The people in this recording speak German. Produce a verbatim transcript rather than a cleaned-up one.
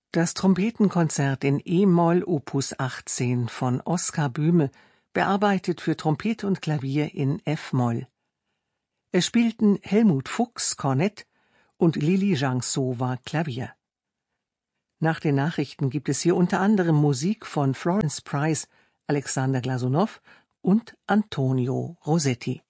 Das Trompetenkonzert in e-Moll Opus achtzehn von Oskar Böhme, bearbeitet für Trompete und Klavier in f-Moll. Es spielten Helmut Fuchs Kornett und Lili Janksowa Klavier. Nach den Nachrichten gibt es hier unter anderem Musik von Florence Price, Alexander Glasunow und Antonio Rossetti.